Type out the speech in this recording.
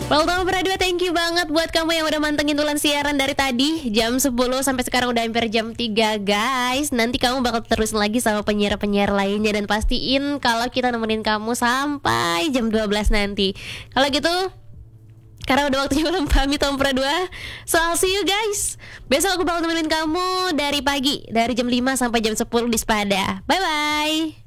Well, Tom Pradua, thank you banget buat kamu yang udah mantengin Tulan siaran dari tadi jam 10 sampai sekarang udah hampir jam 3, guys. Nanti kamu bakal terus lagi sama penyiar-penyiar lainnya, dan pastiin kalau kita nemenin kamu sampai jam 12 nanti. Kalau gitu, karena udah waktunya ulang pamit Tom Pradua. So I'll see you guys. Besok aku bakal nemenin kamu dari pagi, dari jam 5 sampai jam 10 di Spada. Bye bye.